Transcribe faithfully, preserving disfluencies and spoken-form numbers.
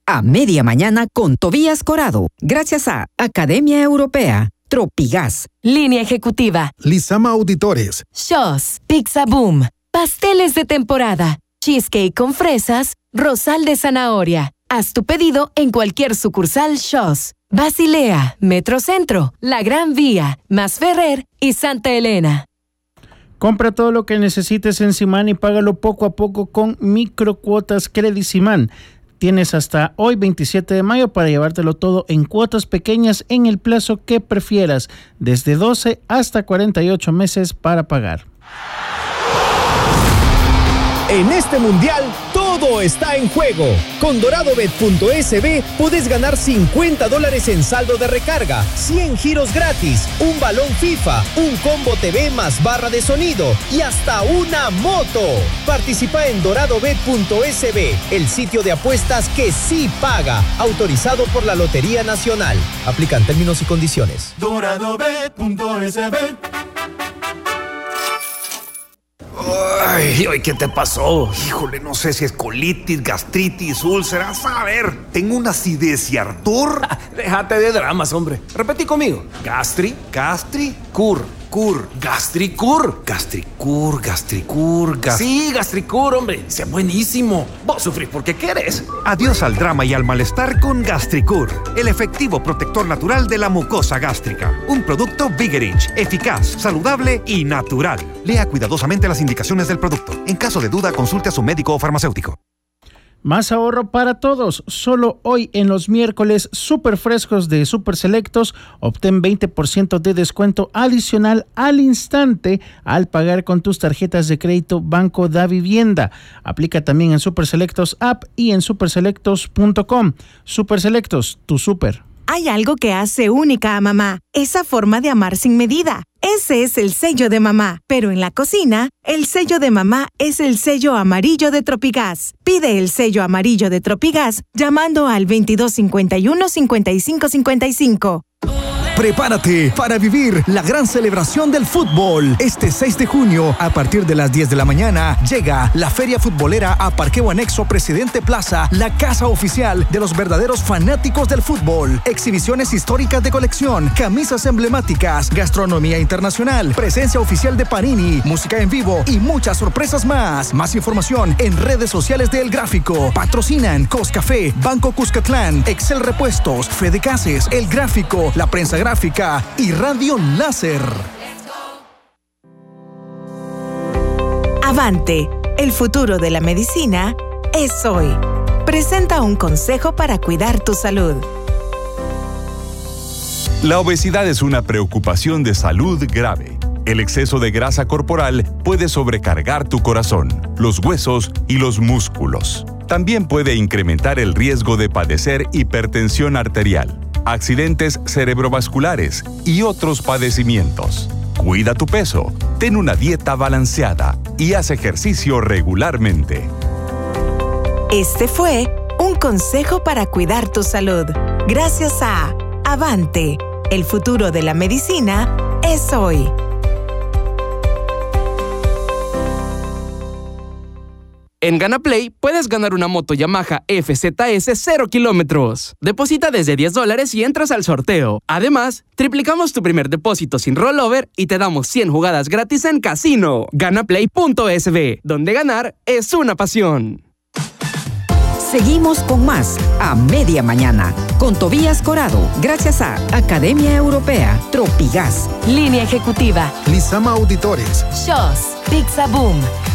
A media mañana con Tobías Corado. Gracias a Academia Europea, Tropigas, Línea Ejecutiva, Lizama Auditores, Shaw's, Pizza Boom, pasteles de temporada, cheesecake con fresas, rosal de zanahoria. Haz tu pedido en cualquier sucursal Shaw's, Basilea, Metrocentro, La Gran Vía, Masferrer y Santa Elena. Compra todo lo que necesites en Simán y págalo poco a poco con microcuotas Credit Simán. Tienes hasta hoy veintisiete de mayo para llevártelo todo en cuotas pequeñas en el plazo que prefieras, desde doce hasta cuarenta y ocho meses para pagar. En este mundial, todo está en juego. Con doradobet punto es be puedes ganar cincuenta dólares en saldo de recarga, cien giros gratis, un balón FIFA, un combo T V más barra de sonido y hasta una moto. Participa en doradobet punto es be, el sitio de apuestas que sí paga. Autorizado por la Lotería Nacional. Aplican términos y condiciones. doradobet punto es be. Ay, ay, ¿qué te pasó? Híjole, no sé si es colitis, gastritis, úlceras. A ver, tengo una acidez y ardor. Ah, déjate de dramas, hombre. Repetí conmigo. Gastri, Gastri, cur, cur, gastricur. gastricur, gastricur, gas... Sí, gastricur, hombre. Sea buenísimo. Vos sufrís porque querés. Adiós al drama y al malestar con Gastricur, el efectivo protector natural de la mucosa gástrica. Un producto Vigerich, eficaz, saludable y natural. Lea cuidadosamente las indicaciones del producto. En caso de duda, consulte a su médico o farmacéutico. Más ahorro para todos. Solo hoy en los miércoles super frescos de Super Selectos, obtén veinte por ciento de descuento adicional al instante al pagar con tus tarjetas de crédito Banco da Vivienda. Aplica también en Super Selectos app y en super selectos punto com. Super Selectos, tu super. Hay algo que hace única a mamá, esa forma de amar sin medida. Ese es el sello de mamá. Pero en la cocina, el sello de mamá es el sello amarillo de Tropigas. Pide el sello amarillo de Tropigas llamando al veintidós cincuenta y uno cincuenta y cinco cincuenta y cinco. Prepárate para vivir la gran celebración del fútbol. Este seis de junio, a partir de las diez de la mañana, llega la Feria Futbolera a Parqueo Anexo Presidente Plaza, la casa oficial de los verdaderos fanáticos del fútbol. Exhibiciones históricas de colección, camisas emblemáticas, gastronomía internacional, presencia oficial de Panini, música en vivo y muchas sorpresas más. Más información en redes sociales de El Gráfico. Patrocinan Coscafé, Banco Cuscatlán, Excel Repuestos, Fede Cases, El Gráfico, la prensa gráfica y Radio Láser. Avante, el futuro de la medicina es hoy. Presenta un consejo para cuidar tu salud. La obesidad es una preocupación de salud grave. El exceso de grasa corporal puede sobrecargar tu corazón, los huesos y los músculos. También puede incrementar el riesgo de padecer hipertensión arterial, accidentes cerebrovasculares y otros padecimientos. Cuida tu peso, ten una dieta balanceada y haz ejercicio regularmente. Este fue un consejo para cuidar tu salud. Gracias a Avante, el futuro de la medicina es hoy. En GanaPlay puedes ganar una moto Yamaha F Z S cero kilómetros. Deposita desde diez dólares y entras al sorteo. Además, triplicamos tu primer depósito sin rollover y te damos cien jugadas gratis en casino. ganaplay punto es be, donde ganar es una pasión. Seguimos con más a media mañana con Tobías Corado, gracias a Academia Europea, Tropigas, Línea Ejecutiva, Lizama Auditores, Shaw's, Pizza Boom,